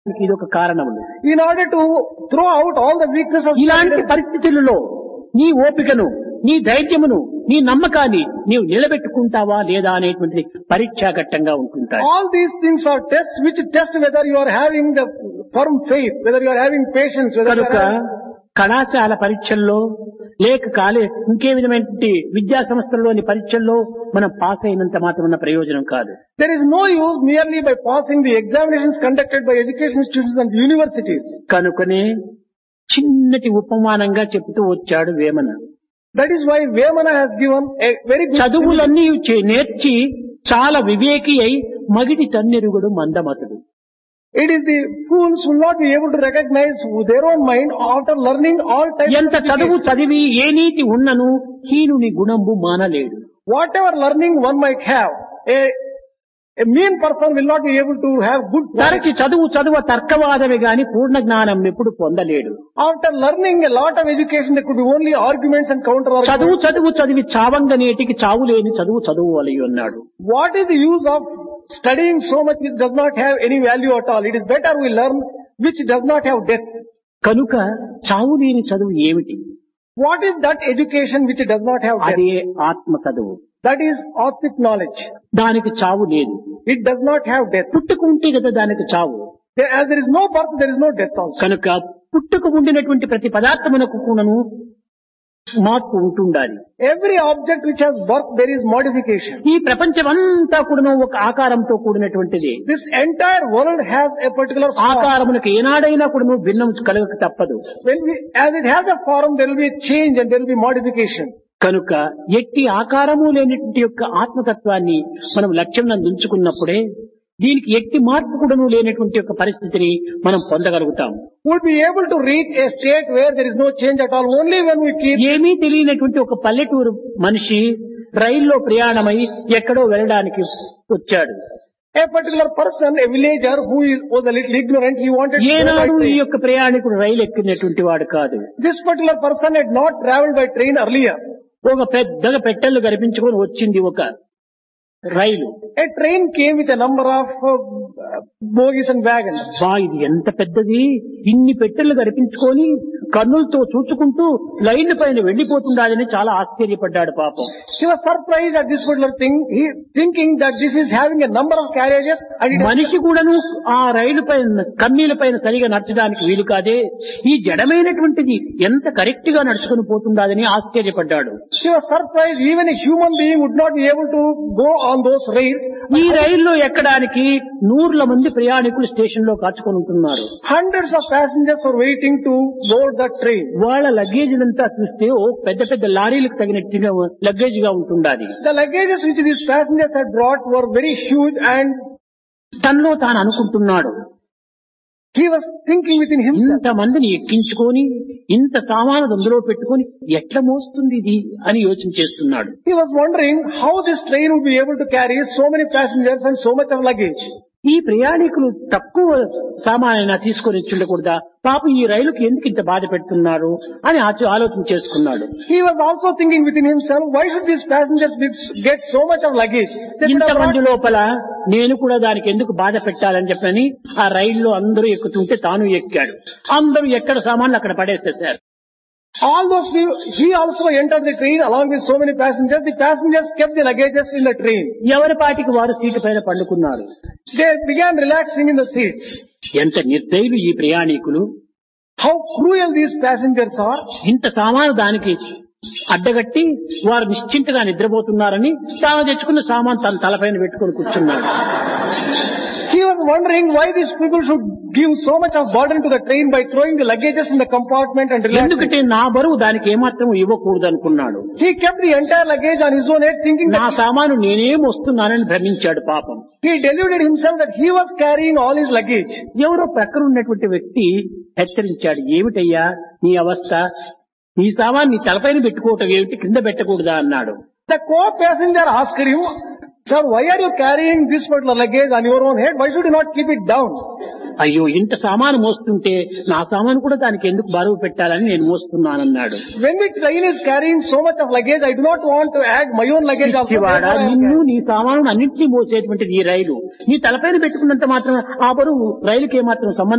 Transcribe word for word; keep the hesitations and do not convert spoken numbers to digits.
ఇది ఒక కారణములు. In order to throw out all the weaknesses of ఇలాంటి పరిస్థితులలో నీ ఓపికను, నీ ధైర్యమును, నీ నమ్మకాన్ని నీవు నిలబెట్టుకుంటావా లేదా అనేటువంటిది పరీక్షాఘట్టంగా ఉంటుంటాయి. all these things are tests which test whether you are having the firm faith, whether you are having patience, whether you కనుక are having... కళాశాల పరీక్షల్లో లేక కాలే ఇంకే విధమైనటువంటి విద్యా సంస్థల్లోని పరీక్షల్లో మనం పాస్ అయినంత మాత్రమున్న ప్రయోజనం కాదు. There is no use merely by passing the examinations conducted by education institutions and universities. కనుకనే చిన్నటి ఉపమానంగా చెప్తూ వచ్చాడు Vemana. That is why Vemana has given a very good చదువులన్నీ చే- నేర్చి చాలా వివేకి అయి మగిడి తన్నెరుగుడు మందమతుడు. It is the fools who will not be able to recognize their own mind after learning all types ఎంత of చదువు education. చదివి ఏ నీతి ఉన్నను హీనుని గుణంబు మానలేడు. Whatever learning one might have, a, a mean person will not be able to have good quality. తరచి చదువు చదువ తర్కవాదమే గాని పూర్ణ జ్ఞానం ఎప్పుడు పొందలేడు. After learning a lot of education, there could be only arguments and counter చదువు arguments. చదువు చదివి చావంగనేటికి చావు లేని చదువు చదువు వలయి అన్నాడు. What is the use of studying so much which does not have any value at all? It is better we learn which does not have depth. కనుక చావు లేని చదువు ఏమిటి? What is that education which does not have depth? అదే ఆత్మ చదువు. That is Atmic knowledge. దానికి చావు లేదు. It does not have death. పుట్టుకుంటే కదా దానికి చావు. There, as there is no birth, there is no death also. కనుక పుట్టుకు ఉండినటువంటి ప్రతి పదార్థమునకు కూడాను మార్పు ఉంటుండాలి. Every object which has birth, there is modification. ఈ ప్రపంచమంతా కూడాను ఒక ఆకారంతో కూడినటువంటిది. This entire world has a particular form. ఆకారమునకు ఏనాడైనా కూడాను భిన్నం కలగక తప్పదు. When we, as it has a form, there will be a change and there will be modification. కనుక ఎట్టి ఆకారము లేనటువంటి యొక్క ఆత్మతత్వాన్ని మనం లక్ష్యం ఉంచుకున్నప్పుడే దీనికి ఎట్టి మార్పు కూడాను లేనటువంటి యొక్క పరిస్థితిని మనం పొందగలుగుతాం. Would be able to reach a state where there is no change at all only when we keep... ఏమీ తెలియనటువంటి ఒక పల్లెటూరు మనిషి రైల్లో ప్రయాణమై ఎక్కడో వెళ్ళడానికి వచ్చాడు. A particular person, a villager who is, was a little ignorant, he wanted to go by ఏనాడు ఈ train. యొక్క ప్రయాణికుడు రైలు ఎక్కినటువంటి వాడు కాదు. This particular person had not travelled by train earlier. ఒక పెద్దగా పెట్టెలు కనిపించుకొని వచ్చింది ఒక రైలు. A train came with a number of uh, bogies and wagons. బా ఇది ఎంత పెద్దది, ఇన్ని పెట్టెలు కనిపించుకొని కన్నులతో చూచుకుంటూ లైన్ పైన వెళ్లిపోతుండాలని చాలా ఆశ్చర్యపడ్డాడు పాపం. He was surprised at this particular thing, he thinking that this is having a number of carriages and it మనిషి కూడాను ఆ రైలు పైన కమ్మీల పైన సరిగా నడచడానికి వీలు కాదే, ఈ జడమైనటువంటిది ఎంత కరెక్ట్ గా నడుచుకుని పోతుండాలని ఆశ్చర్యపడ్డాడు. He was surprised even a human being would not be able to go on those rails. ఈ రైల్లో ఎక్కడానికి నూర్ల మంది ప్రయాణికులు స్టేషన్ లో కాచుకొని ఉంటున్నారు. Hundreds of passengers are waiting to board that train. వాళ్ళ లగేజ్ అంతా చూస్తే ఓ పెద్ద పెద్ద లారీలకు తగినట్టుగా లగేజ్ గా ఉంటుండాలి. The luggages which these passengers had brought were very huge and తనలో తాను అనుకుంటున్నాడు, he was thinking within himself. ఇంత మందిని ఎక్కించుకొని ఇంత సామాను అందులో పెట్టుకొని ఎట్లా మోస్తుంది ఇది అని యోచన చేస్తున్నాడు. He was wondering how this train would be able to carry so many passengers and so much of luggage. ఈ ప్రయాణికులు తక్కువ సామానైనా తీసుకొని ఉండకూడదా, పాపం ఈ రైలుకి ఎందుకు ఇంత బాధ పెడుతున్నారు అని ఆచ- ఆలోచన చేసుకున్నాడు. He was also thinking within himself, why should these passengers be, get so much of luggage? They could have ఇంతమంది brought- లోపల నేను కూడా దానికి ఎందుకు బాధ పెట్టాలని చెప్పని ఆ రైల్లో అందరూ ఎక్కుతుంటే తాను ఎక్కాడు. అందరూ ఎక్కడ సామాన్లు అక్కడ పడేసేశారు. all those people, he also entered the train along with so many passengers. The passengers kept the luggages in the train. ఎవరి పాటికి వారు సీటు పైన పండుకున్నారు. They began relaxing in the seats. ఎంత నిర్దయులు ఈ ప్రయాణికులు, How cruel these passengers are. ఇంత సామాను దానికి అడ్డగట్టి వారు నిశ్చింతగా నిద్రపోతున్నారని తాను తెచ్చుకున్న సామాన్ తన తలపైన పెట్టుకొని కూర్చున్నాడు. He was wondering why these people should give so much of burden to the train by throwing the luggages in the compartment and relaxing. ఎందుకంటే నా బరువు దానికి ఏమాత్రం ఇవ్వకూడదు అనుకున్నాడు. He kept the entire luggage on his own head thinking నా that సామాను నేనేం వస్తున్నానని భ్రమించాడు పాపం. he deluded himself that he was carrying all his luggage. ఎవరో ప్రక్కన ఉన్నటువంటి వ్యక్తి హెచ్చరించాడు, ఏమిటయ్యా నీ అవస్థ, నీ సామాన్ నీ తలపైన పెట్టుకోవటం ఏమిటి, కింద పెట్టకూడదా అన్నాడు. The co-passenger asked him, sir, why are you carrying this particular luggage on your own head? Why should you not keep it down? అయ్యో ఇంత సామాను మోస్తుంటే నా సామాను కూడా దానికి ఎందుకు బరువు పెట్టాలని నేను మోస్తున్నానన్నాడు. When the train is carrying so much of luggage, I do not want to add my own luggage also. పిచ్చివాడా, Therefore, I am నిన్ను carrying. నీ సామాను అన్నింటినీ మోసేటువంటిది ఈ రైలు, నీ తలపైన పెట్టుకున్నంత మాత్రం ఆ బరువు రైలుకి ఏమాత్రం సంబంధం